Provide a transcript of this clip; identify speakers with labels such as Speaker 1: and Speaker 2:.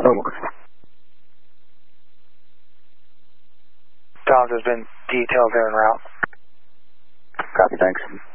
Speaker 1: Over.
Speaker 2: Tom's has been detailed there en route.
Speaker 1: Copy, thanks.